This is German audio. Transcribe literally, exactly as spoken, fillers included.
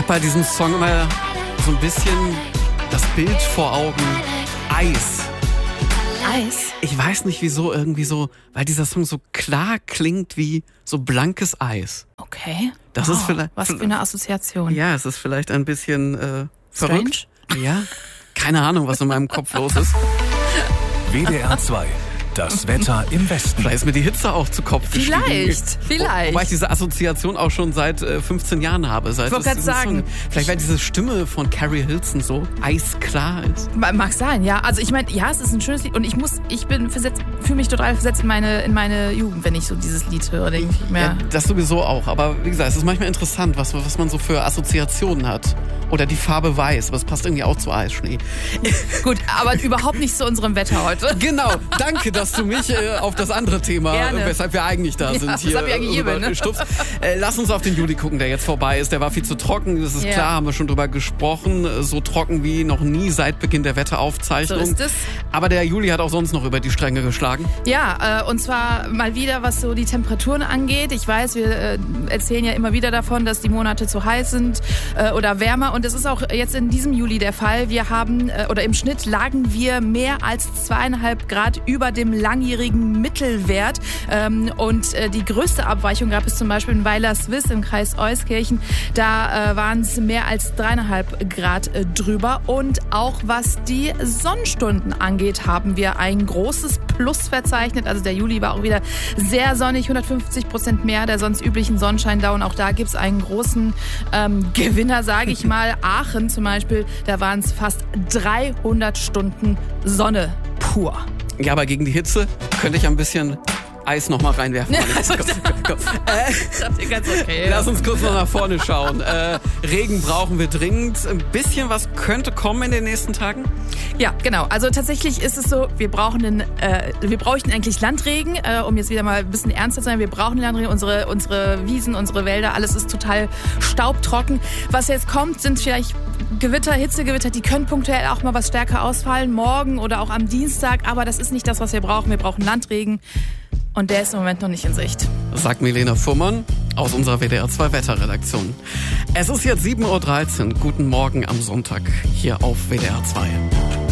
habe bei diesem Song immer so ein bisschen das Bild vor Augen. Eis. Eis? Ich weiß nicht wieso, irgendwie so, weil dieser Song so klar klingt wie so blankes Eis. Okay. Das wow. ist vielleicht. Was für eine Assoziation. Ja, es ist vielleicht ein bisschen äh, verrückt. Strange? Ja. Keine Ahnung, was in meinem Kopf los ist. W D R zwei. Das Wetter im Westen. Vielleicht ist mir die Hitze auch zu Kopf gestiegen. Vielleicht, vielleicht. Wobei ich diese Assoziation auch schon seit äh, fünfzehn Jahren habe. Seit ich wollte gerade sagen. Song. Vielleicht, weil diese Stimme von Carrie Hilson so eisklar ist. Mag sein, ja. Also ich meine, ja, es ist ein schönes Lied. Und ich muss, ich bin versetzt, fühle mich total versetzt in meine, in meine Jugend, wenn ich so dieses Lied höre, denke ich mir. Ja, das sowieso auch. Aber wie gesagt, es ist manchmal interessant, was, was man so für Assoziationen hat. Oder die Farbe weiß, aber es passt irgendwie auch zu Eisschnee. Gut, aber überhaupt nicht zu unserem Wetter heute. Genau, danke, dass du mich äh, auf das andere Thema, Gerne. weshalb wir eigentlich da Ja, sind, hier weshalb ich eigentlich hier bin, ne? stupst. Äh, lass uns auf den Juli gucken, der jetzt vorbei ist. Der war viel zu trocken, das ist Ja. klar, haben wir schon drüber gesprochen. So trocken wie noch nie seit Beginn der Wetteraufzeichnung. So ist es. Aber der Juli hat auch sonst noch über die Stränge geschlagen. Ja, äh, und zwar mal wieder, was so die Temperaturen angeht. Ich weiß, wir äh, erzählen ja immer wieder davon, dass die Monate zu heiß sind äh, oder wärmer. Und das ist auch jetzt in diesem Juli der Fall. Wir haben, äh, oder im Schnitt lagen wir mehr als zweieinhalb Grad über dem langjährigen Mittelwert. Ähm, und äh, die größte Abweichung gab es zum Beispiel in Weiler-Swiss im Kreis Euskirchen. Da äh, waren es mehr als dreieinhalb Grad äh, drüber. Und auch was die Sonnenstunden angeht, haben wir ein großes Plus verzeichnet. Also der Juli war auch wieder sehr sonnig, hundertfünfzig Prozent mehr der sonst üblichen Sonnenschein da. Und auch da gibt es einen großen ähm, Gewinner, sage ich mal. Aachen zum Beispiel, da waren es fast dreihundert Stunden Sonne pur. Ja, aber gegen die Hitze könnte ich ein bisschen Eis noch mal reinwerfen. Ja, komm, komm, komm. Äh, ganz okay. Lass uns kurz noch nach vorne schauen. Äh, Regen brauchen wir dringend. Ein bisschen was könnte kommen in den nächsten Tagen? Ja, genau. Also tatsächlich ist es so, wir brauchen den, äh, wir bräuchten eigentlich Landregen, äh, um jetzt wieder mal ein bisschen ernster zu sein. Wir brauchen Landregen, unsere, unsere Wiesen, unsere Wälder, alles ist total staubtrocken. Was jetzt kommt, sind vielleicht Gewitter, Hitzegewitter, die können punktuell auch mal was stärker ausfallen, morgen oder auch am Dienstag. Aber das ist nicht das, was wir brauchen. Wir brauchen Landregen. Und der ist im Moment noch nicht in Sicht. Sagt Milena Fuhrmann aus unserer W D R zwei Wetterredaktion. Es ist jetzt sieben Uhr dreizehn. Guten Morgen am Sonntag hier auf W D R zwei.